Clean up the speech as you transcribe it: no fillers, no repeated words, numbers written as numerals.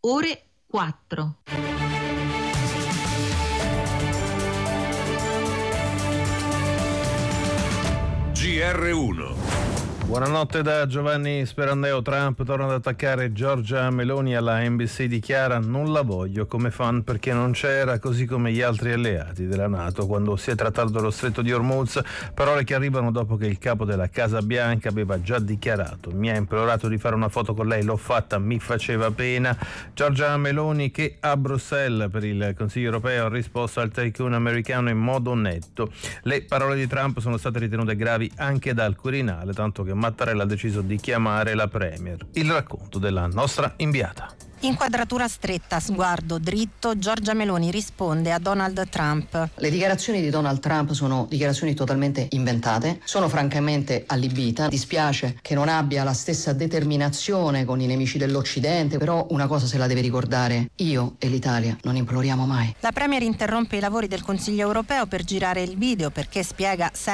ore 4. GR1. Buonanotte da Giovanni Sperandeo. Trump torna ad attaccare Giorgia Meloni. Alla NBC dichiara: non la voglio come fan perché non c'era, così come gli altri alleati della NATO quando si è trattato dello stretto di Hormuz. Parole che arrivano dopo che il capo della Casa Bianca aveva già dichiarato: mi ha implorato di fare una foto con lei, l'ho fatta, mi faceva pena. Giorgia Meloni, che a Bruxelles per il Consiglio europeo ha risposto al tycoon americano in modo netto. Le parole di Trump sono state ritenute gravi anche dal Quirinale, tanto che Mattarella ha deciso di chiamare la Premier. Il racconto della nostra inviata. Inquadratura stretta, sguardo dritto, Giorgia Meloni risponde a Donald Trump. Le dichiarazioni di Donald Trump sono dichiarazioni totalmente inventate, sono francamente allibita, dispiace che non abbia la stessa determinazione con i nemici dell'Occidente, però una cosa se la deve ricordare: io e l'Italia non imploriamo mai. La Premier interrompe i lavori del Consiglio europeo per girare il video perché, spiega,